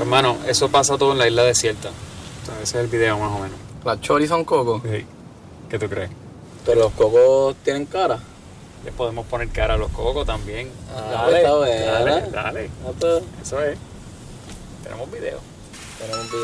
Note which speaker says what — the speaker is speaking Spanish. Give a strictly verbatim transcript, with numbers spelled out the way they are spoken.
Speaker 1: Hermano, eso pasa todo en la isla desierta. O sea, ese es el video más o menos.
Speaker 2: ¿Las choris son cocos?
Speaker 1: Sí. ¿Qué tú crees?
Speaker 2: Pero los cocos tienen cara.
Speaker 1: Le podemos poner cara a los cocos también.
Speaker 2: Ah, dale, está buena.
Speaker 1: dale, dale.
Speaker 2: Ah, pues,
Speaker 1: Eso es. Tenemos video.
Speaker 2: tenemos un video.